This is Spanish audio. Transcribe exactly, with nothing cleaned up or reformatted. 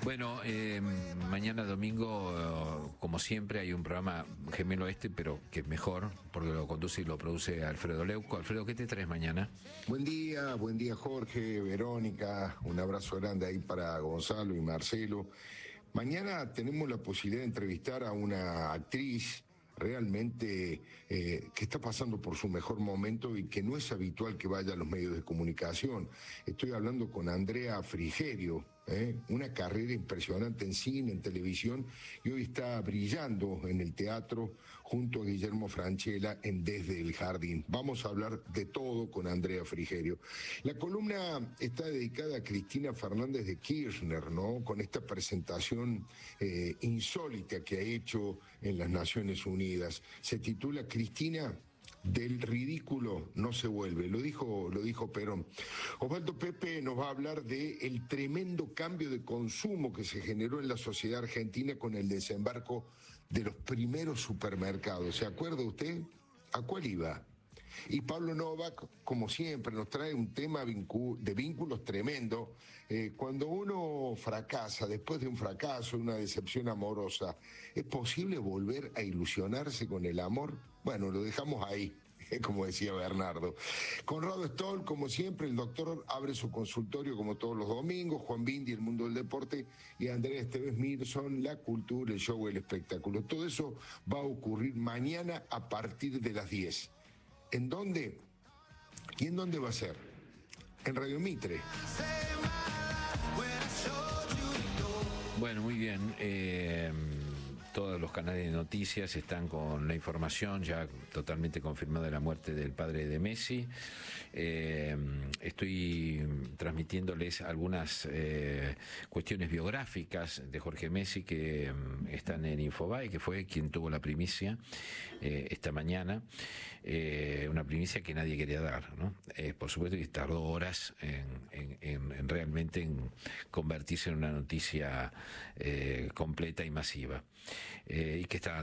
Bueno, eh, mañana domingo, como siempre, hay un programa gemelo este, pero que es mejor, porque lo conduce y lo produce Alfredo Leuco. Alfredo, ¿qué te traes mañana? Buen día, buen día Jorge, Verónica, un abrazo grande ahí para Gonzalo y Marcelo. Mañana tenemos la posibilidad de entrevistar a una actriz realmente eh, que está pasando por su mejor momento y que no es habitual que vaya a los medios de comunicación. Estoy hablando con Andrea Frigerio, ¿eh? Una carrera impresionante en cine, en televisión, y hoy está brillando en el teatro junto a Guillermo Francella en Desde el Jardín. Vamos a hablar de todo con Andrea Frigerio. La columna está dedicada a Cristina Fernández de Kirchner, ¿no? Con esta presentación eh, insólita que ha hecho en las Naciones Unidas. Se titula Cristina, del ridículo no se vuelve, lo dijo, lo dijo Perón. Osvaldo Pepe nos va a hablar de el tremendo cambio de consumo que se generó en la sociedad argentina con el desembarco de los primeros supermercados. ¿Se acuerda usted? ¿A cuál iba? Y Pablo Novak, como siempre, nos trae un tema de vínculos tremendo. Eh, cuando uno fracasa, después de un fracaso, una decepción amorosa, ¿es posible volver a ilusionarse con el amor? Bueno, lo dejamos ahí, como decía Bernardo. Conrado Stoll, como siempre, el doctor abre su consultorio como todos los domingos, Juan Bindi, el mundo del deporte, y Andrea Esteves Mirson, la cultura, el show, el espectáculo. Todo eso va a ocurrir mañana a partir de las diez. ¿En dónde? ¿Y en dónde va a ser? En Radio Mitre. Bueno, muy bien. Eh, todos los canales de noticias están con la información ya totalmente confirmada de la muerte del padre de Messi. Eh, estoy transmitiéndoles algunas eh, cuestiones biográficas de Jorge Messi que um, están en Infobae, que fue quien tuvo la primicia eh, esta mañana. Eh, una primicia que nadie quería dar, ¿no? Eh, por supuesto que tardó horas en, en, en, en realmente en convertirse en una noticia eh, completa y masiva. Eh, y que está